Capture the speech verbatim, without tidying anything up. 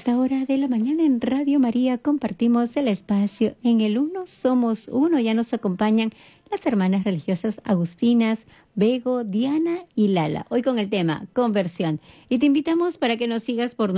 esta hora de la mañana en Radio María compartimos el espacio en el Uno Somos Uno. Ya nos acompañan las hermanas religiosas agustinas, Bego, Diana y Lala. Hoy con el tema conversión. Y te invitamos para que nos sigas por